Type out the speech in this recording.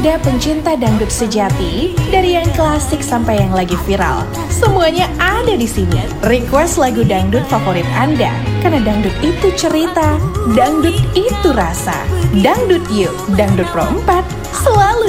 Anda pencinta dangdut sejati, dari yang klasik sampai yang lagi viral, semuanya ada di sini. Request lagu dangdut favorit Anda, karena dangdut itu cerita, dangdut itu rasa. Dangdut Yuk, Dangdut Pro 4, selalu